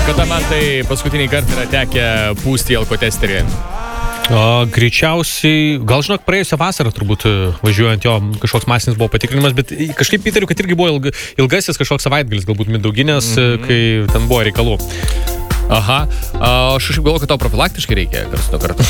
Kada man tai paskutinį kartą yra tekę pūsti į alkotesterį? Greičiausiai, gal žinok, praėjusią vasarą turbūt važiuojant jo kažkoks masinis buvo patikrinimas, bet kažkaip įtariu, kad irgi buvo ilgasis kažkoks savaitgalis, galbūt Mindauginės, kai ten buvo reikalų. Aha, aš kažkaip galvoju, kad tau profilaktiškai reikia kartu.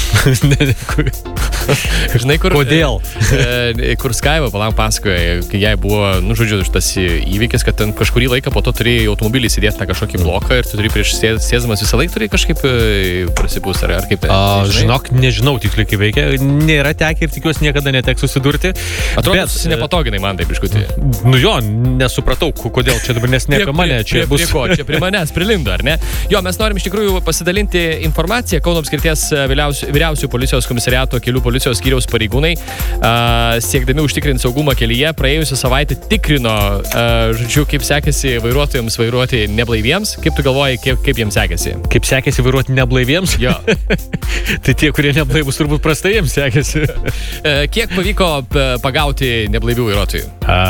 Žinai, kur... Kodėl? Kur Skaiva pasakoja, kai jai buvo, šitas įvykis, kad ten kažkurį laiką po to turėjai automobilį įsidėti tą kažkokį bloką ir tu turi prieš sėsdamas visą laiką turėjai kažkaip prasipūs, ar kaip? Žinok, nežinau tiksliai kaip veikia, nėra tekę ir tikiuosi niekada neteks susidurti. Atrodo, nepatoginai man taip biškutį. Nu jo, nesupratau, kodėl čia dabar nes ne apie mane, čia bus... Čia prie manęs prilindo, ar ne? Jo, mes norim iš tikrųjų pasidalinti informaciją. Kauno apskrities vyriausiųjų policijos komisariato kelių policijos skyriaus pareigūnai, siekdami užtikrinti saugumą kelyje, praėjusią savaitę tikrino, kaip sekėsi vairuotojams vairuoti neblaiviems. Kaip tu galvoji, kaip jiems sekėsi? Kaip sekėsi vairuoti neblaiviems? Jo. Tai tie, kurie neblaivus, turbūt prastai jiems sekėsi. Kiek pavyko pagauti neblaivių vairuotojų?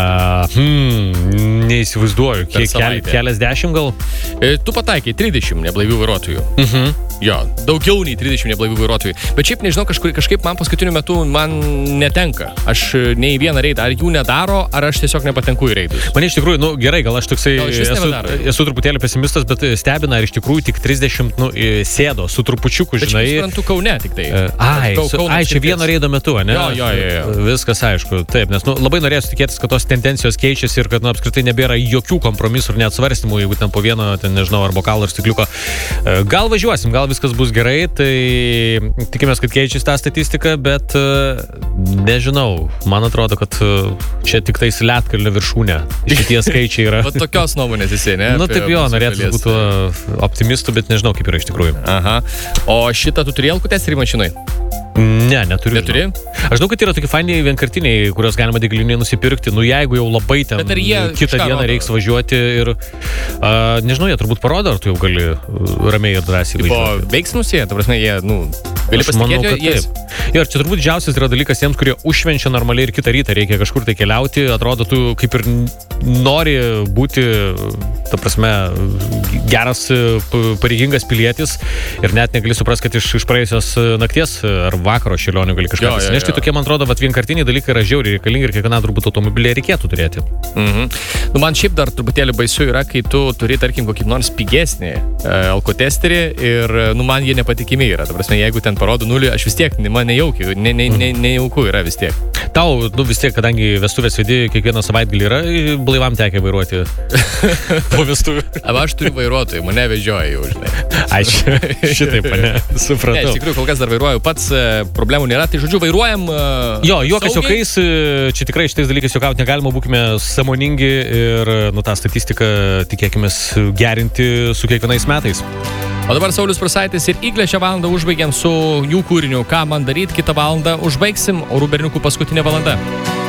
Neįsivaizduoju. Kiek keliasdešimt gal? Tu pataikai 30 neblaivių vairuotojų. Jo, daugiau nei 30 neblaivių vairuotojų. Bet šiaip nežinau, kažkaip man paskutiniu metu man netenka. Aš nei vieną reidą, ar jų nedaro, ar aš tiesiog nepatenku į reidus. Man iš tikrųjų, gerai, gal aš toksai esu truputėlį pesimistas, bet stebina, ar iš tikrųjų tik 30 sėdo su trupučiuku, žinai. Bet aš suprantu Kaune tik tai. Čia vieno reido metu, ne? Jo. Viskas aišku, taip, nes labai norėsiu tikėtis, kad tos tendencijos keičiasi ir kad apskritai nebėra jokių kompromisų ir net svarstymų, jeigu ten po vieno, nežinau, ar bokalo, ar stikliuko. Gal važiuosim, gal viskas bus gerai, tai tikimės, kad keičiasi tą statistiką, bet nežinau, man atrodo, kad čia tik tais Lietkalnio viršūnė. Šitie skaičiai yra. Va tokios nuomonės esi, ne? Nu taip jo, norėtų būtų optimistų, bet nežinau, kaip yra iš tikrųjų. Aha. O šitą tu turėjai alkotesterį mašinai? Ne, neturiu. Neturi? Aš žinau, kad yra tokie fainiai vienkartiniai, kurios galima degalinėje nusipirkti. Nu, jeigu jau labai ten kitą dieną reiks važiuoti ir, nežinau, jie turbūt parodo, ar tu jau gali ramiai ir drąsiai važiuoti. Veiksmus jie, ta prasme, jie, gali pasitikėti jais. Ir čia turbūt didžiausias yra dalykas jiems, kurie užšvenčia normaliai ir kitą rytą reikia kažkur tai keliauti. Atrodo, tu kaip ir nori būti, ta prasme, geras, pareigingas pilietis ir net negali suprasti, kad iš praėjusios nakties ar vakaro šėlionių gali kažką pasinešti. Tokie, man atrodo, vienkartiniai dalykai yra žiauriai reikalingi ir kiekvieną turbūt automobilį reikėtų turėti. Man šiaip dar truputėlį baisu yra, kai tu turi, tarkim, kokį nors pigesnį alkotesterį ir, man jie nepatikimi yra. Ta prasme, jeigu ten parodo nulį, aš vis tiek, man nejauku yra vis tiek. Tau, vis tiek, kadangi vestuvės vedi kiekvieną savaitgalį yra, blaivam tekia vairuoti po vestuvių. Aš turiu vairuotojų, mane vežioja jau, žinai. Ačiū. Šitaip, ne, supratau. Ne, iš tikrųjų, kol kas dar vairuoju pats, problemų nėra, tai žodžiu, vairuojam jo, juokas juokais, čia tikrai šitais dalykais juokauti negalima, būkime sąmoningi ir, tą statistiką tikėkimės gerinti su kiekvienais metais. O dabar Saulius Prusaitis ir Iglė šią valandą užbaigiam su jų kūriniu Ką man daryt, kitą valandą užbaigsim Orų berniukų paskutinė valanda.